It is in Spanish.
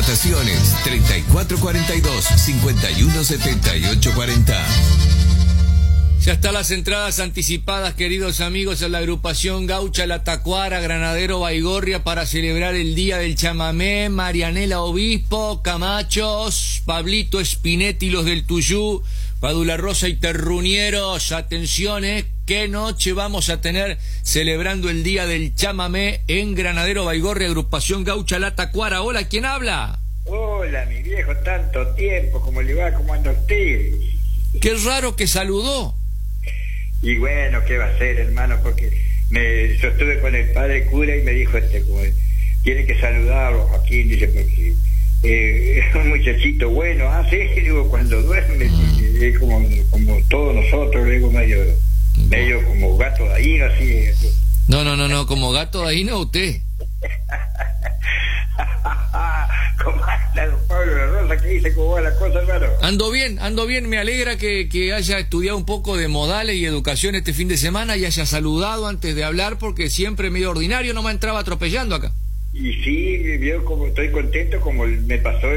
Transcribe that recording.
contrataciones 3442-517840. Ya están las entradas anticipadas, queridos amigos, a la agrupación gaucha La Tacuara, Granadero Baigorria, para celebrar el Día del Chamamé. Marianela Obispo, Camachos, Pablito Spinetti, los del Tuyú, Padula Rosa y Terruñeros. Atención, qué noche vamos a tener celebrando el Día del Chamamé en Granadero Baigorria, agrupación gaucha La Tacuara. Hola, ¿quién habla? Hola, mi viejo, tanto tiempo, ¿cómo le va? ¿Cómo anda usted? Qué raro que saludó. Y bueno, ¿qué va a hacer, hermano? Porque yo estuve con el padre cura y me dijo, como, tiene que saludarlo, Joaquín, dice, porque es un muchachito bueno. Sí, digo, cuando duerme, es como todos nosotros, digo, medio como gato de ahí, así. No, como gato de ahí no usted. ¿Cómo anda don Pablo de Rosa? ¿Qué dice? ¿Cómo va la cosa, hermano? Ando bien, me alegra que haya estudiado un poco de modales y educación este fin de semana y haya saludado antes de hablar, porque siempre medio ordinario no me entraba atropellando acá. Y sí, vio como estoy contento, como me pasó